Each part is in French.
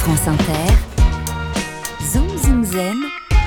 France Inter, Zoom Zoom Zen,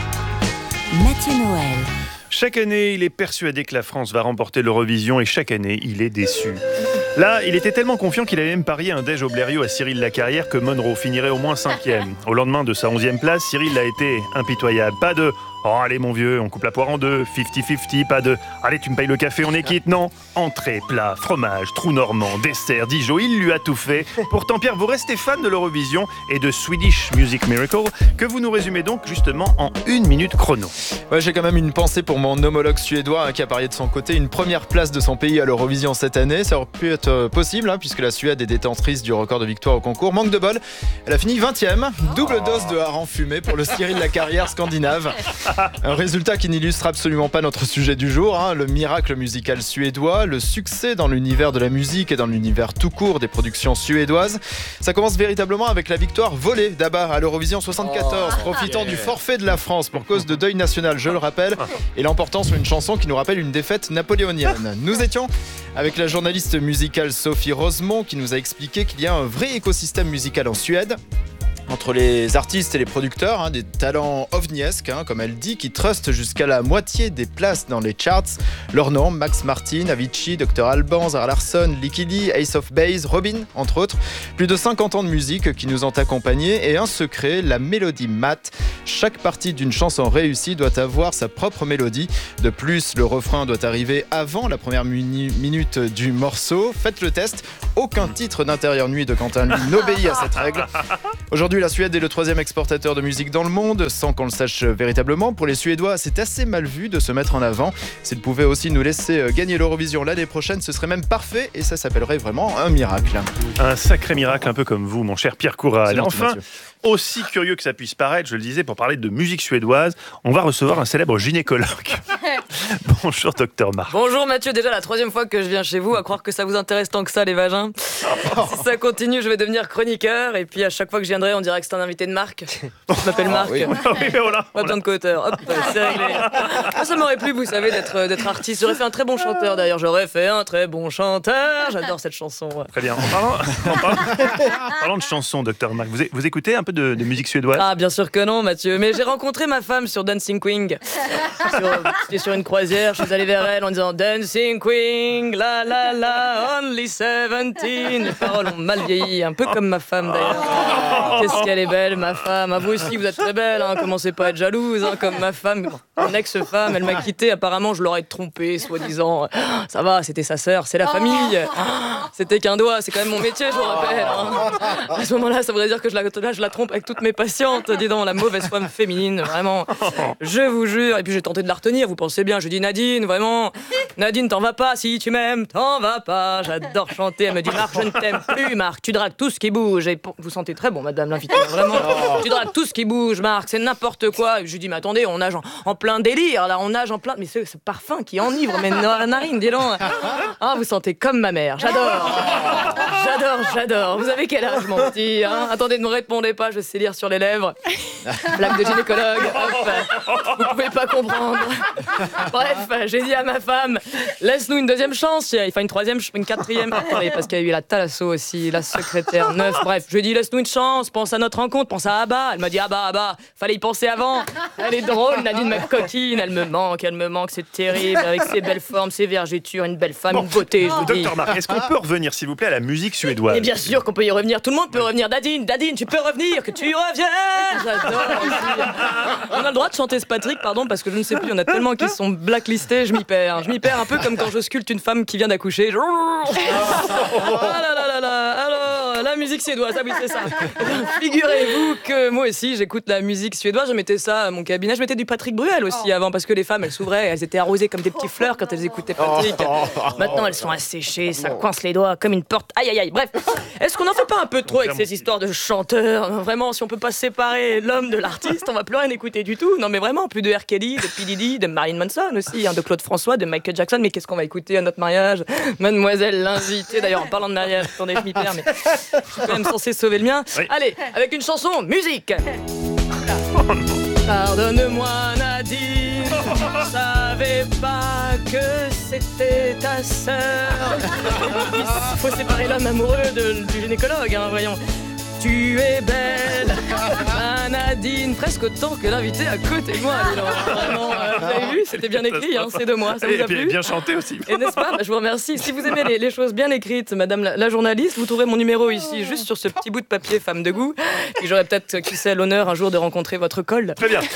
Mathieu Noël. Chaque année, il est persuadé que la France va remporter l'Eurovision et chaque année, il est déçu. Là, il était tellement confiant qu'il avait même parié un déj au Blériot à Cyril Lacarrière que Monroe finirait au moins 5e. Au lendemain de sa 11e place, Cyril a été impitoyable. Pas de « Oh allez mon vieux, on coupe la poire en deux, 50-50 », pas de « Allez tu me payes le café, on est quitte », non. Entrée, plat, fromage, trou normand, dessert, Dijon, il lui a tout fait. Pourtant Pierre, vous restez fan de l'Eurovision et de Swedish Music Miracle, que vous nous résumez donc justement en 1 minute chrono. Ouais, j'ai quand même une pensée pour mon homologue suédois qui a parié de son côté une première place de son pays à l'Eurovision cette année. Ça aurait pu être possible puisque la Suède est détentrice du record de victoire au concours. Manque de bol, elle a fini 20e. Double dose de hareng fumé pour le Cyril Lacarrière scandinave. Un résultat qui n'illustre absolument pas notre sujet du jour, le miracle musical suédois, le succès dans l'univers de la musique et dans l'univers tout court des productions suédoises. Ça commence véritablement avec la victoire volée d'ABBA à l'Eurovision 74, profitant du forfait de la France pour cause de deuil national, je le rappelle, et l'emportant sur une chanson qui nous rappelle une défaite napoléonienne. Nous étions avec la journaliste musicale Sophie Rosemont qui nous a expliqué qu'il y a un vrai écosystème musical en Suède. Entre les artistes et les producteurs, des talents ovniesques, comme elle dit, qui trustent jusqu'à la moitié des places dans les charts. Leurs noms, Max Martin, Avicii, Dr Alban, Zara Larsson, Licky Lee, Ace of Base, Robin, entre autres. Plus de 50 ans de musique qui nous ont accompagnés et un secret, la mélodie mat. Chaque partie d'une chanson réussie doit avoir sa propre mélodie. De plus, le refrain doit arriver avant la première minute du morceau. Faites le test, aucun titre d'Intérieur Nuit de Quentin lui n'obéit à cette règle. Aujourd'hui, la Suède est le 3e exportateur de musique dans le monde, sans qu'on le sache véritablement. Pour les Suédois, c'est assez mal vu de se mettre en avant. S'ils pouvaient aussi nous laisser gagner l'Eurovision l'année prochaine, ce serait même parfait et ça s'appellerait vraiment un miracle. Un sacré miracle, un peu comme vous, mon cher Pierre Coural. Gentil, enfin, Mathieu. Aussi curieux que ça puisse paraître, je le disais, pour parler de musique suédoise, on va recevoir un célèbre gynécologue. Bonjour, docteur Marc. Bonjour Mathieu, déjà la 3e fois que je viens chez vous, à croire que ça vous intéresse tant que ça les vagins. Si ça continue, je vais devenir chroniqueur et puis à chaque fois que je viendrai, on dirait que c'est un invité de Marc. Je m'appelle Marc. Oui. Pas besoin de coauteur. Hop, c'est réglé. Moi, ça m'aurait plu, vous savez, d'être artiste. J'aurais fait un très bon chanteur d'ailleurs. J'aurais fait un très bon chanteur. J'adore cette chanson. Ouais. Très bien. En parlant de chansons, docteur Marc, vous écoutez un peu de musique suédoise? Ah, bien sûr que non, Mathieu. Mais j'ai rencontré ma femme sur Dancing Queen. C'était sur une croisière. Je suis allé vers elle en disant Dancing Queen, la la la, only 17. Les paroles ont mal vieilli, un peu comme ma femme d'ailleurs. Qu'est-ce qu'elle est belle, ma femme. Vous aussi, vous êtes très belle. Commencez pas à être jalouse, comme ma femme. Mon ex-femme, elle m'a quitté. Apparemment, je l'aurais trompée, soi-disant. Ça va, c'était sa sœur, c'est la famille. C'était qu'un doigt, c'est quand même mon métier, je vous rappelle. À ce moment-là, ça voudrait dire que je la trompe avec toutes mes patientes. Dis donc, la mauvaise femme féminine, vraiment. Je vous jure. Et puis j'ai tenté de la retenir, vous pensez bien. Je dis Nadine, vraiment. Nadine, t'en vas pas. Si tu m'aimes, t'en vas pas. J'adore chanter. Elle me dit Marc, je ne t'aime plus, Marc. Tu dragues tout ce qui bouge. Et vous sentez très bon, madame l'invitée, vraiment. Tu dragues tout ce qui bouge, Marc. C'est n'importe quoi. Je lui dis, mais attendez, on nage en plein délire, là. On nage en plein. Mais ce parfum qui enivre mes narines, dis donc. Vous sentez comme ma mère. J'adore. Vous avez quel âge, mon petit Attendez, ne me répondez pas, je sais lire sur les lèvres. Blague de gynécologue. Hop. Vous pouvez pas comprendre. Bref, j'ai dit à ma femme, laisse-nous une 2e chance. Enfin, une 3e, une 4e. Attendez, parce qu'il y a eu la Thalasso aussi, la secrétaire 9. Bref, je lui ai dit, laisse-nous une chance. Pense à notre rencontre, pense à Abba. Elle m'a dit, Abba, fallait y penser avant. Elle est drôle, Nadine, ma coquine. Elle me manque, c'est terrible. Avec ses belles formes, ses vergetures, une belle femme, une beauté, je vous dis. Docteur Marc, est-ce qu'on peut revenir, s'il vous plaît, à la musique suédoise? Et bien sûr qu'on peut y revenir, tout le monde peut revenir. Nadine, tu peux revenir, que tu y reviennes. J'adore aussi. On a le droit de chanter ce Patrick, pardon, parce que je ne sais plus, il y en a tellement qui sont blacklistés, je m'y perds un peu comme quand je sculpte une femme qui vient d'accoucher. Alors, la musique suédoise, oui, c'est ça. Figurez-vous que moi aussi, j'écoute la musique suédoise, je mettais ça à mon cabinet, je mettais du Patrick Bruel aussi avant, parce que les femmes, elles s'ouvraient, elles étaient arrosées comme des petites fleurs quand elles écoutaient Patrick. Maintenant, elles sont asséchées, ça coince les doigts comme une porte. Aïe. Bref, est-ce qu'on n'en fait pas un peu trop avec ces histoires de chanteurs? Vraiment, si on peut pas séparer l'homme de l'artiste, on va plus rien écouter du tout. Non mais vraiment, plus de R. Kelly, de P. Diddy, de Marilyn Manson aussi, de Claude François, de Michael Jackson. Mais qu'est-ce qu'on va écouter à notre mariage? Mademoiselle l'invitée. D'ailleurs, en parlant de mariage, attendez, je m'y perds, mais je suis quand même censé sauver le mien. Oui. Allez, avec une chanson, musique. Pardonne-moi Nadine, je savais pas que c'était ta sœur. Il faut séparer l'homme amoureux du gynécologue, voyons. tu es belle. Ma Nadine, presque autant que l'invité à côté de moi. Vraiment, vous avez vu, c'était bien écrit, hein, c'est de moi. Ça vous a plu ? Bien chanté aussi. Et n'est-ce pas ? Je vous remercie. Si vous aimez les choses bien écrites, madame la journaliste, vous trouverez mon numéro ici, juste sur ce petit bout de papier femme de goût. Et j'aurais peut-être, qui sait, l'honneur un jour de rencontrer votre col. Très bien.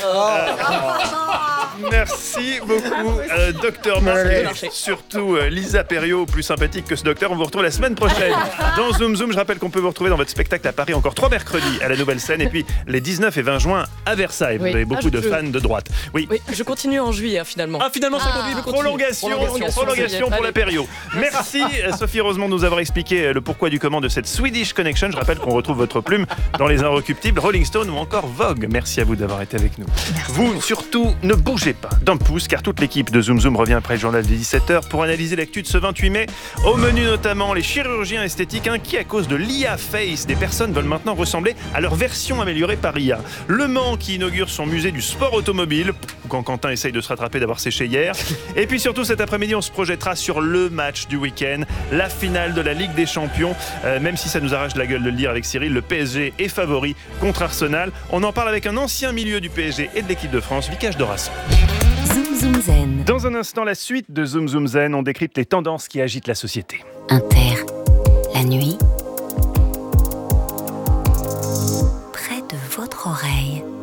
Merci beaucoup, docteur Marquet. Surtout Lisa Perriot, plus sympathique que ce docteur. On vous retrouve la semaine prochaine dans Zoom Zoom. Je rappelle qu'on peut vous retrouver dans votre spectacle à Paris encore 3 mercredis à la Nouvelle Scène et puis les 19 et 20 juin à Versailles. Vous avez beaucoup de fans de droite. Oui, je continue en juillet finalement. Ah, finalement, ça continue. Prolongation pour la Perriot. Merci Sophie Rosemont de nous avoir expliqué le pourquoi du comment de cette Swedish Connection. Je rappelle qu'on retrouve votre plume dans Les Inrecuptibles, Rolling Stone ou encore Vogue. Merci à vous d'avoir été avec nous. Vous, surtout, ne bougez pas d'un pouce car toute l'équipe de Zoom Zoom revient après le journal de 17h pour analyser l'actu de ce 28 mai. Au menu notamment les chirurgiens esthétiques inquiets à cause de l'IA Face. Des personnes veulent maintenant ressembler à leur version améliorée par IA. Le Mans qui inaugure son musée du sport automobile, quand Quentin essaye de se rattraper d'avoir séché hier. Et puis surtout cet après-midi on se projettera sur le match du week-end, la finale de la Ligue des Champions. Même si ça nous arrache la gueule de le dire avec Cyril, le PSG est favori contre Arsenal. On en parle avec un ancien milieu du PSG et de l'équipe de France, Vicage Doras. Zoom Zoom Zen. Dans un instant, la suite de Zoom Zoom Zen, on décrypte les tendances qui agitent la société. Inter, la nuit, près de votre oreille.